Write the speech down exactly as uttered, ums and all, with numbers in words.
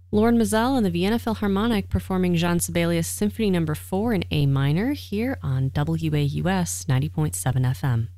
Lauren Mazel and the Vienna Philharmonic performing Jean Sibelius Symphony Number four in A minor here on W A U S ninety point seven F M.